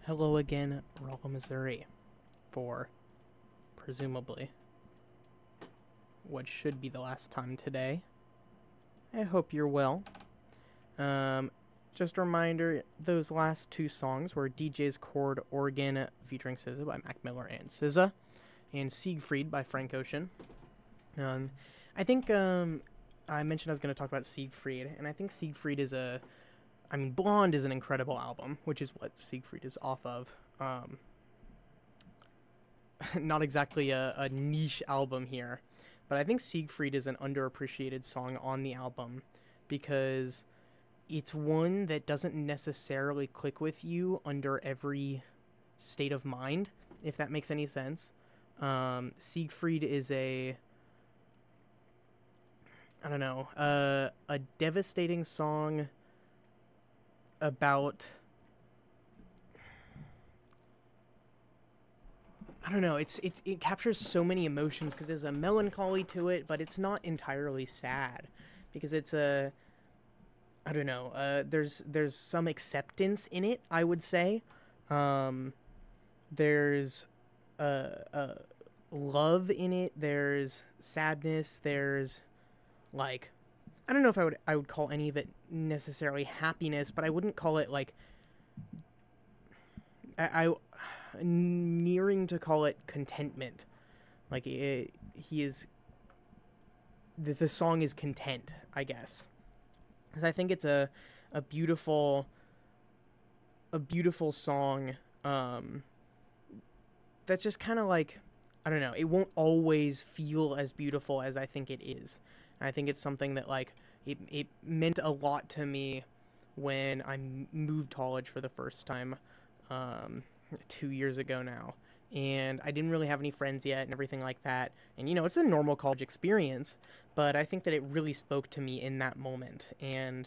Hello again, Rolla, Missouri, for presumably what should be the last time today. I hope you're well. Um, just a reminder, those last two songs were DJ's Chord Organ featuring SZA by Mac Miller and SZA, and Siegfried by Frank Ocean. Um, I think I mentioned I was going to talk about Siegfried, and I think Siegfried is Blonde is an incredible album, which is what Siegfried is off of. Not exactly a niche album here, but I think Siegfried is an underappreciated song on the album because it's one that doesn't necessarily click with you under every state of mind, if that makes any sense. Siegfried is a devastating song about, I don't know. It captures so many emotions because there's a melancholy to it, but it's not entirely sad because it's a, I don't know. There's some acceptance in it, I would say. Um, there's a love in it. There's sadness. There's like, I don't know if I would call any of it necessarily happiness, but I wouldn't call it like I nearing to call it contentment. Like he is the song is content, I guess, because I think it's a beautiful a beautiful song. That's just kind of like, I don't know. It won't always feel as beautiful as I think it is. And I think it's something that like it meant a lot to me when I moved to college for the first time. Um, 2 years ago now, and I didn't really have any friends yet and everything like that. And it's a normal college experience, but I think that it really spoke to me in that moment. And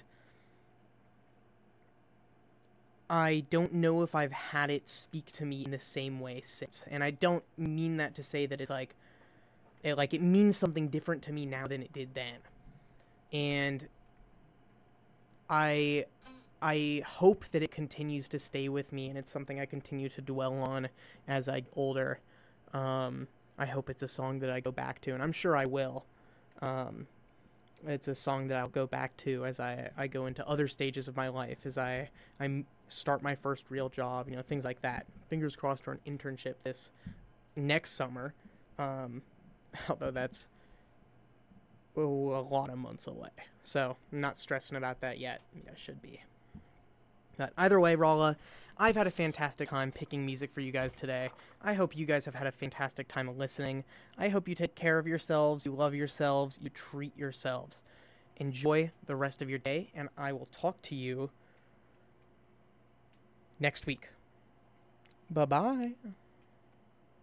I don't know if I've had it speak to me in the same way since. And I don't mean that to say that it's like it means something different to me now than it did then. And I I hope that it continues to stay with me and it's something I continue to dwell on as I get older. I hope it's a song that I go back to, and I'm sure I will. Um, it's a song that I'll go back to as I go into other stages of my life, as I start my first real job, things like that. Fingers crossed for an internship this next summer, um, although that's a lot of months away. So I'm not stressing about that yet. Maybe I should be. But either way, Rolla, I've had a fantastic time picking music for you guys today. I hope you guys have had a fantastic time listening. I hope you take care of yourselves, you love yourselves, you treat yourselves. Enjoy the rest of your day, and I will talk to you next week. Bye bye.